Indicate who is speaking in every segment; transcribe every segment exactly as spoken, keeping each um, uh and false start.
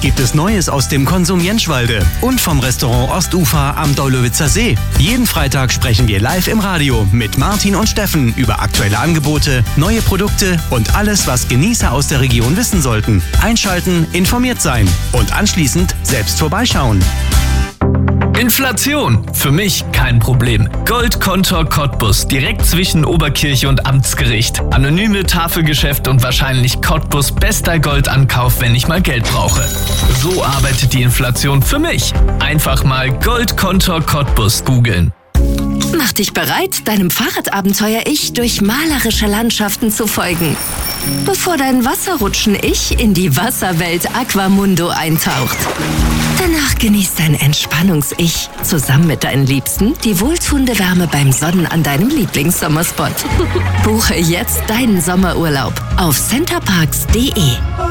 Speaker 1: gibt es Neues aus dem Konsum Jentschwalde und vom Restaurant Ostufer am Daulowitzer See. Jeden Freitag sprechen wir live im Radio mit Martin und Steffen über aktuelle Angebote, neue Produkte und alles, was Genießer aus der Region wissen sollten. Einschalten, informiert sein und anschließend selbst vorbeischauen.
Speaker 2: Inflation. Für mich kein Problem. Goldkontor Cottbus, direkt zwischen Oberkirche und Amtsgericht. Anonyme Tafelgeschäft und wahrscheinlich Cottbus bester Goldankauf, wenn ich mal Geld brauche. So arbeitet die Inflation für mich. Einfach mal Goldkontor Cottbus googeln.
Speaker 3: Mach dich bereit, deinem Fahrradabenteuer-Ich durch malerische Landschaften zu folgen. Bevor dein Wasserrutschen-Ich in die Wasserwelt Aquamundo eintaucht. Danach genießt dein Entspannungs-Ich zusammen mit deinen Liebsten die wohltuende Wärme beim Sonnen an deinem Lieblingssommerspot. Buche jetzt deinen Sommerurlaub auf centerparks punkt de.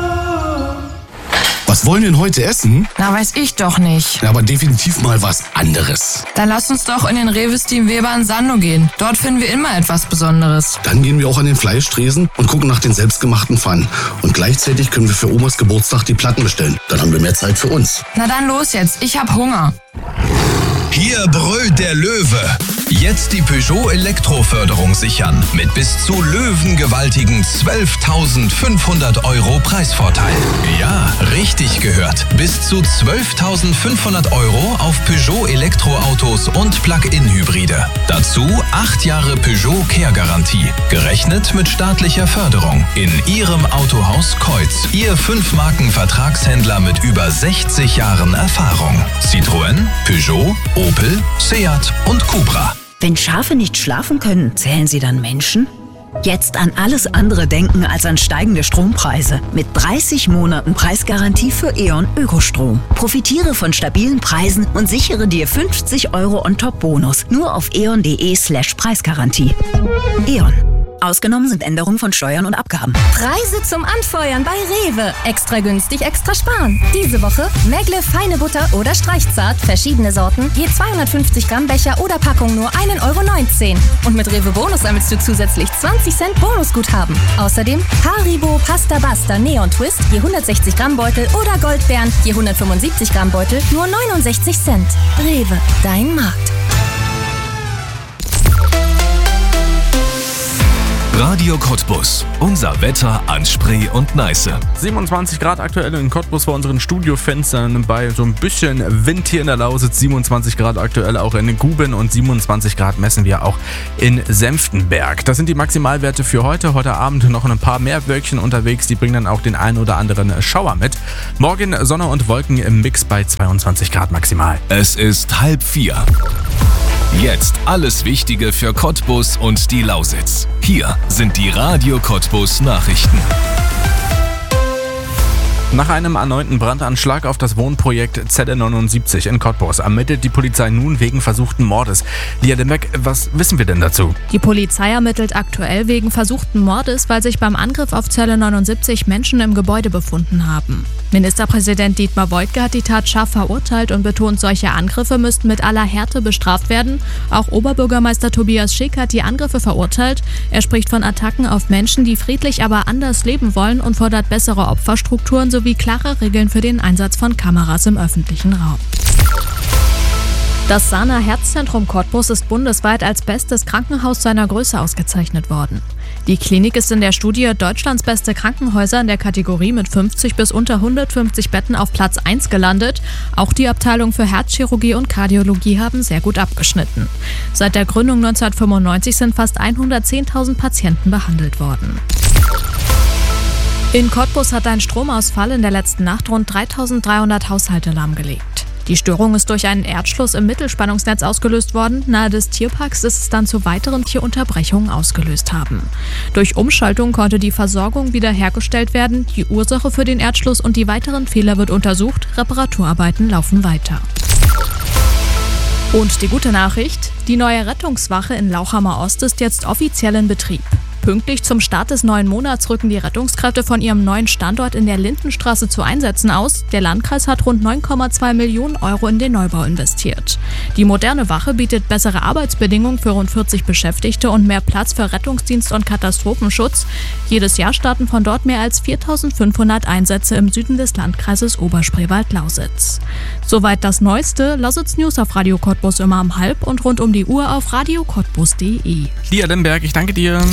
Speaker 4: Was wollen wir denn heute essen?
Speaker 5: Na, weiß ich doch nicht.
Speaker 4: Ja, aber definitiv mal was anderes.
Speaker 5: Dann lass uns doch in den Rewe Steam Weber in Sando gehen. Dort finden wir immer etwas Besonderes.
Speaker 4: Dann gehen wir auch an den Fleischtresen und gucken nach den selbstgemachten Pfannen. Und gleichzeitig können wir für Omas Geburtstag die Platten bestellen. Dann haben wir mehr Zeit für uns.
Speaker 5: Na dann los jetzt, ich hab Hunger.
Speaker 6: Hier brüllt der Löwe. Jetzt die Peugeot Elektroförderung sichern. Mit bis zu löwengewaltigen zwölftausendfünfhundert Euro Preisvorteil. Ja, richtig gehört. Bis zu zwölftausendfünfhundert Euro auf Peugeot Elektroautos und Plug-in-Hybride. Dazu acht Jahre Peugeot Care-Garantie. Gerechnet mit staatlicher Förderung. In Ihrem Autohaus Kreuz. Ihr Fünf-Marken-Vertragshändler mit über sechzig Jahren Erfahrung. Citroën, Peugeot, Opel, Seat und Cupra.
Speaker 7: Wenn Schafe nicht schlafen können, zählen sie dann Menschen? Jetzt an alles andere denken als an steigende Strompreise. Mit dreißig Monaten Preisgarantie für E.ON Ökostrom. Profitiere von stabilen Preisen und sichere dir fünfzig Euro On-Top-Bonus. Nur auf eon.de slash Preisgarantie. E.ON. Ausgenommen sind Änderungen von Steuern und Abgaben.
Speaker 8: Preise zum Anfeuern bei Rewe. Extra günstig, extra sparen. Diese Woche Megle feine Butter oder Streichzart, verschiedene Sorten, je zweihundertfünfzig Gramm Becher oder Packung nur ein Euro neunzehn. Und mit Rewe Bonus sammelst du zusätzlich zwanzig Cent Bonusguthaben. Außerdem Haribo Pasta Basta Neon Twist, je hundertsechzig Gramm Beutel oder Goldbeeren, je hundertfünfundsiebzig Gramm Beutel, nur neunundsechzig Cent. Rewe, dein Markt.
Speaker 9: Radio Cottbus. Unser Wetter an Spree und Neiße.
Speaker 10: siebenundzwanzig Grad aktuell in Cottbus vor unseren Studiofenstern, bei so ein bisschen Wind hier in der Lausitz. siebenundzwanzig Grad aktuell auch in Guben und siebenundzwanzig Grad messen wir auch in Senftenberg. Das sind die Maximalwerte für heute. Heute Abend noch ein paar mehr Wölkchen unterwegs. Die bringen dann auch den ein oder anderen Schauer mit. Morgen Sonne und Wolken im Mix bei zweiundzwanzig Grad maximal.
Speaker 9: Es ist halb vier. Jetzt alles Wichtige für Cottbus und die Lausitz. Hier sind die Radio Cottbus Nachrichten.
Speaker 10: Nach einem erneuten Brandanschlag auf das Wohnprojekt Zelle neunundsiebzig in Cottbus ermittelt die Polizei nun wegen versuchten Mordes. Lia Dembeck, was wissen wir denn dazu?
Speaker 11: Die Polizei ermittelt aktuell wegen versuchten Mordes, weil sich beim Angriff auf Zelle neunundsiebzig Menschen im Gebäude befunden haben. Ministerpräsident Dietmar Woidke hat die Tat scharf verurteilt und betont, solche Angriffe müssten mit aller Härte bestraft werden. Auch Oberbürgermeister Tobias Schick hat die Angriffe verurteilt. Er spricht von Attacken auf Menschen, die friedlich, aber anders leben wollen und fordert bessere Opferstrukturen sowie wie klare Regeln für den Einsatz von Kameras im öffentlichen Raum. Das Sana Herzzentrum Cottbus ist bundesweit als bestes Krankenhaus seiner Größe ausgezeichnet worden. Die Klinik ist in der Studie Deutschlands beste Krankenhäuser in der Kategorie mit fünfzig bis unter hundertfünfzig Betten auf Platz eins gelandet. Auch die Abteilung für Herzchirurgie und Kardiologie haben sehr gut abgeschnitten. Seit der Gründung neunzehnhundertfünfundneunzig sind fast hundertzehntausend Patienten behandelt worden. In Cottbus hat ein Stromausfall in der letzten Nacht rund dreitausenddreihundert Haushalte lahmgelegt. Die Störung ist durch einen Erdschluss im Mittelspannungsnetz ausgelöst worden. Nahe des Tierparks ist es dann zu weiteren Tierunterbrechungen ausgelöst haben. Durch Umschaltung konnte die Versorgung wiederhergestellt werden. Die Ursache für den Erdschluss und die weiteren Fehler wird untersucht. Reparaturarbeiten laufen weiter. Und die gute Nachricht: Die neue Rettungswache in Lauchhammer Ost ist jetzt offiziell in Betrieb. Pünktlich zum Start des neuen Monats rücken die Rettungskräfte von ihrem neuen Standort in der Lindenstraße zu Einsätzen aus. Der Landkreis hat rund neun Komma zwei Millionen Euro in den Neubau investiert. Die moderne Wache bietet bessere Arbeitsbedingungen für rund vierzig Beschäftigte und mehr Platz für Rettungsdienst und Katastrophenschutz. Jedes Jahr starten von dort mehr als viertausendfünfhundert Einsätze im Süden des Landkreises Oberspreewald-Lausitz. Soweit das Neueste. Lausitz News auf Radio Cottbus immer um halb und rund um die Uhr auf radio cottbus punkt de.
Speaker 10: Lia Lemberg, ich danke dir.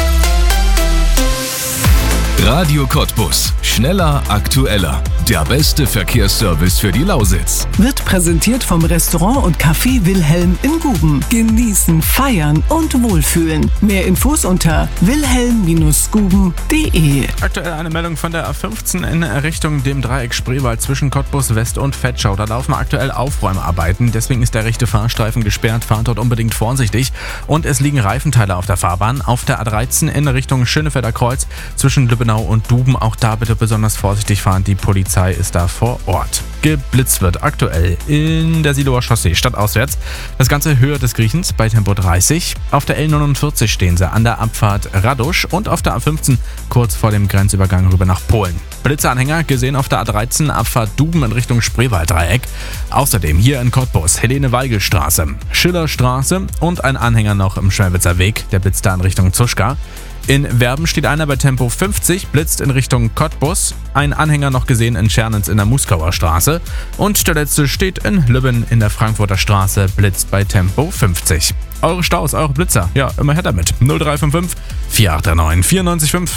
Speaker 9: Radio Cottbus. Schneller, aktueller. Der beste Verkehrsservice für die Lausitz.
Speaker 12: Wird präsentiert vom Restaurant und Café Wilhelm in Guben. Genießen, feiern und wohlfühlen. Mehr Infos unter wilhelm Bindestrich guben punkt de.
Speaker 10: Aktuell eine Meldung von der A fünfzehn in Richtung dem Dreieck Spreewald zwischen Cottbus West und Vetschau. Da laufen aktuell Aufräumarbeiten. Deswegen ist der rechte Fahrstreifen gesperrt. Fahrt dort unbedingt vorsichtig. Und es liegen Reifenteile auf der Fahrbahn. Auf der A dreizehn in Richtung Schönefelder Kreuz zwischen Lübbenau und Duben. Auch da bitte besonders vorsichtig fahren. Die Polizei ist da vor Ort. Geblitzt wird aktuell in der Siloer Chaussee stadtauswärts. Das Ganze Höhe des Griechens bei Tempo dreißig. Auf der L neunundvierzig stehen sie an der Abfahrt Radosch und auf der A fünfzehn kurz vor dem Grenzübergang rüber nach Polen. Blitzeranhänger gesehen auf der A dreizehn Abfahrt Duben in Richtung Spreewalddreieck. Außerdem hier in Cottbus Helene-Weigel-Straße, Schillerstraße und ein Anhänger noch im Schmelwitzer Weg. Der blitzt da in Richtung Zuschka. In Werben steht einer bei Tempo fünfzig, blitzt in Richtung Cottbus. Ein Anhänger noch gesehen in Schernitz in der Muskauer Straße. Und der letzte steht in Lübben in der Frankfurter Straße, blitzt bei Tempo fünfzig. Eure Staus, eure Blitzer, ja, immer her damit. null drei fünf fünf, vier acht neun, vier neun fünf.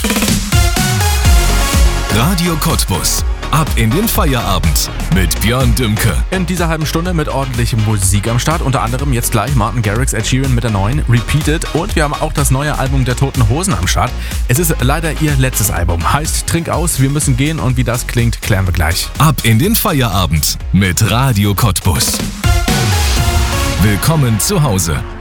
Speaker 9: Radio Cottbus. Ab in den Feierabend mit Björn Dümke.
Speaker 10: In dieser halben Stunde mit ordentlicher Musik am Start. Unter anderem jetzt gleich Martin Garrix, Ed Sheeran mit der neuen Repeated. Und wir haben auch das neue Album der Toten Hosen am Start. Es ist leider ihr letztes Album. Heißt Trink aus, wir müssen gehen. Und wie das klingt, klären wir gleich.
Speaker 9: Ab in den Feierabend mit Radio Cottbus. Willkommen zu Hause.